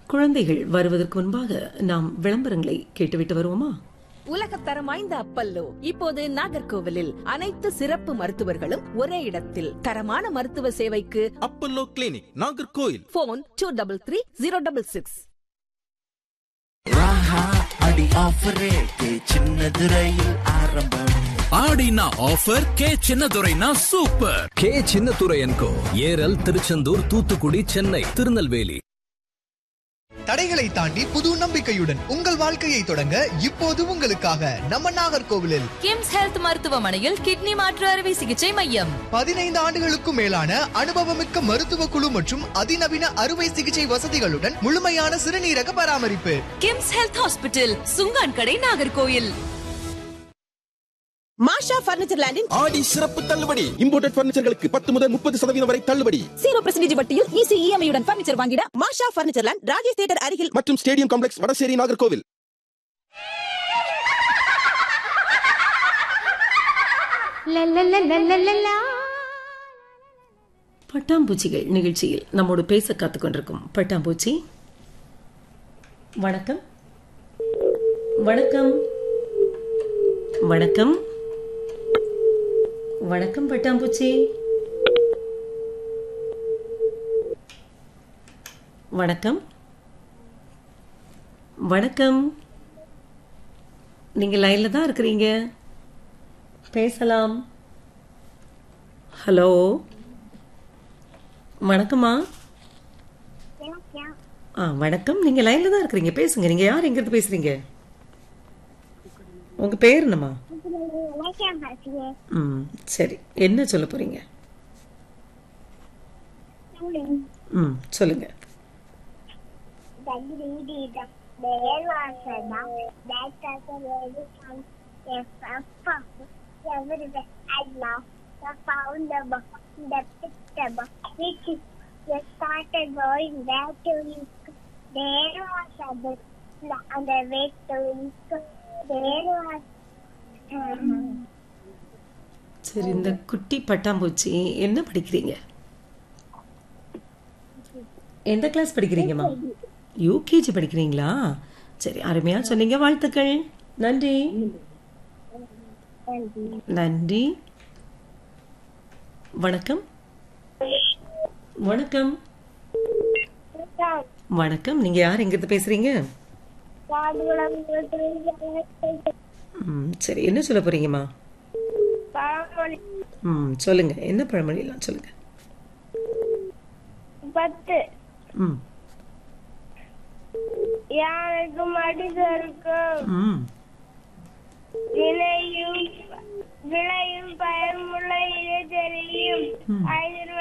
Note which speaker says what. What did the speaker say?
Speaker 1: குழந்தைகள் வருவதற்கு முன்பாக நாம் விளம்பரங்களை கேட்டுவிட்டு வருவோமா?
Speaker 2: உலகத்தரம் வாய்ந்த அப்பல்லோ இப்போது நாகர்கோவிலில் அனைத்து சிறப்பு மருத்துவர்களும் ஒரே இடத்தில். தரமான மருத்துவ சேவைக்கு
Speaker 3: அப்பல்லோ கிளினிக், நாகர்கோவில்.
Speaker 2: போன் 233066.
Speaker 4: அடி ஆஃபர் சின்னதுரையில் ஆரம்பம்.
Speaker 5: ஆடினா offer K சின்னதுரைனா super. K சின்னதுரையன்கோ Eral, Tiruchendur, Thoothukudi, Chennai, Tirunelveli.
Speaker 6: தடைகளை தாண்டி புது நம்பிக்கையுடன் உங்கள் வாழ்க்கையை தொடங்க இப்போது உங்களுக்காக நம்ம நாகர்கோவிலில்
Speaker 7: கிம்ஸ் ஹெல்த் மருத்துவமனையில் கிட்னி மாற்று அறுவை சிகிச்சை மையம்.
Speaker 6: 15 ஆண்டுகளுக்கும் மேலான அனுபவமிக்க மருத்துவ குழு மற்றும் அதிநவீன அறுவை சிகிச்சை வசதிகளுடன் முழுமையான சிறுநீரக பராமரிப்பு.
Speaker 7: கிம்ஸ் ஹெல்த் ஹாஸ்பிட்டல், சுங்கான் கடை, நாகர்கோவில்.
Speaker 2: மாஷா பர்னிச்சர் லேண்டின்
Speaker 3: ஆடி சிறப்பு தள்ளுபடி. இம்போர்ட்டட் பர்னிச்சர்களுக்கு 10 முதல் 30% வரை தள்ளுபடி.
Speaker 2: 0% வட்டியில் ஈஸி இஎம்ஐயுடன் பர்னிச்சர் வாங்கிட மாஷா பர்னிச்சர் லேண்ட், ராஜேஷ் தியேட்டர் அருகில்
Speaker 3: மற்றும் ஸ்டேடியம் காம்ப்ளெக்ஸ், வடசேரி, நாகர்கோவில்.
Speaker 1: பட்டாம்பூச்சிகள் நிகழ்ச்சியில் நம்மோடு பேச காத்துக் கொண்டிருக்கும் பட்டாம்பூச்சி, வணக்கம். வணக்கம் வணக்கம் வணக்கம் பட்டாம்பூச்சி. வணக்கம் வணக்கம். நீங்க லைன்ல தான் இருக்கிறீங்க, பேசலாம். ஹலோ, வணக்கம்மா. வணக்கம். நீங்க லைன்ல தான் இருக்கிறீங்க, பேசுங்க. நீங்க யார், எங்க இருந்து பேசுறீங்க? உங்க பேர் என்னம்மா? சரி, என்ன சொல்ல போறீங்க? சொல்லுங்க. சரி, இந்த குட்டி பட்டாம்பூச்சி என்ன படிக்கிறீங்க? எந்த கிளாஸ் படிக்கிறீங்கம்மா? யூகேஜி படிக்கிறீங்களா? சரி, அருமையா சொன்னீங்க, வாழ்த்துக்கள். நன்றி நன்றி. வணக்கம் வணக்கம் வணக்கம். நீங்க யார், எங்க இருந்து பேசுறீங்க? சரி, என்ன சொல்ல போறீங்கம்மா? சொல்லுங்க, என்ன பழமொழியெல்லாம் சொல்லுங்க.
Speaker 8: 10 யாருக்கு மடிதருக்கும் விளையும் பயமுள்ள இதை தெரியும். 5